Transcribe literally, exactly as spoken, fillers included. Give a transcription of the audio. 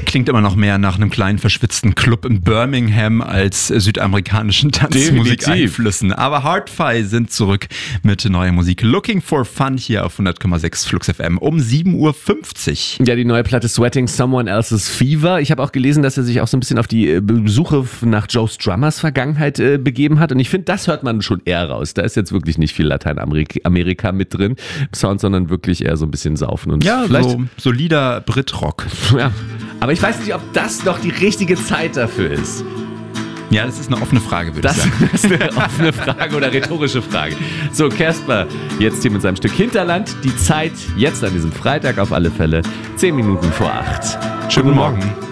klingt immer noch mehr nach einem kleinen verschwitzten Club in Birmingham als südamerikanischen Tanzmusikeinflüssen. Aber Hard-Fi sind zurück mit neuer Musik. Looking for Fun hier auf hundert Komma sechs Flux F M um sieben Uhr fünfzig. Ja, die neue Platte Sweating Someone Else's Fever. Ich habe auch gelesen, dass er sich auch so ein bisschen auf die Suche nach Joe Strummers Vergangenheit äh, begeben hat. Und ich finde, das hört man schon eher raus. Da ist jetzt wirklich nicht viel Lateinamerika mit drin im Sound, sondern wirklich eher so ein bisschen saufen. Und ja, vielleicht so solider Brit-Rock. Ja, aber ich weiß nicht, ob das noch die richtige Zeit dafür ist. Ja, das ist eine offene Frage, würde das ich sagen. Das ist eine offene Frage oder rhetorische Frage. So, Casper, jetzt hier mit seinem Stück Hinterland. Die Zeit jetzt an diesem Freitag auf alle Fälle zehn Minuten vor acht. Schönen Morgen.